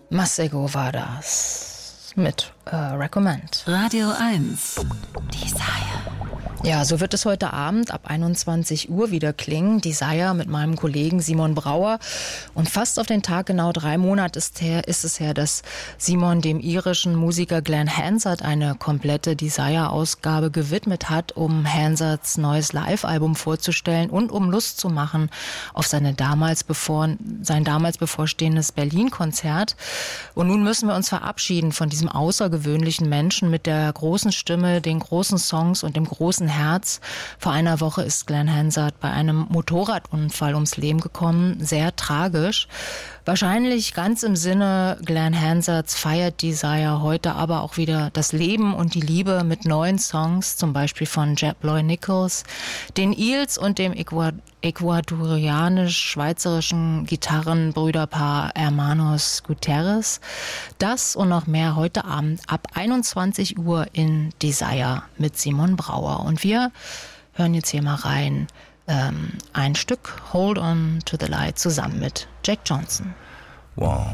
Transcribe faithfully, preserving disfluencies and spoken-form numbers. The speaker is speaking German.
Masego war das mit äh, Recommend. Radio eins. Desire. Ja, so wird es heute Abend ab einundzwanzig Uhr wieder klingen. Desire mit meinem Kollegen Simon Brauer. Und fast auf den Tag genau drei Monate ist, her, ist es her, dass Simon dem irischen Musiker Glenn Hansard eine komplette Desire-Ausgabe gewidmet hat, um Hansards neues Live-Album vorzustellen und um Lust zu machen auf seine damals bevor, sein damals bevorstehendes Berlin-Konzert. Und nun müssen wir uns verabschieden von diesem außergewöhnlichen Menschen mit der großen Stimme, den großen Songs und dem großen Herz. Vor einer Woche ist Glenn Hansard bei einem Motorradunfall ums Leben gekommen. Sehr tragisch. Wahrscheinlich ganz im Sinne Glenn Hansards feiert Desire heute aber auch wieder das Leben und die Liebe mit neuen Songs, zum Beispiel von Jeb Loy Nichols, den Eels und dem ecuadorianisch-schweizerischen Gitarrenbrüderpaar Hermanos Gutierrez. Das und noch mehr heute Abend ab einundzwanzig Uhr in Desire mit Simon Brauer. Und wir hören jetzt hier mal rein ähm, ein Stück Hold On To The Light zusammen mit Jack Johnson. One,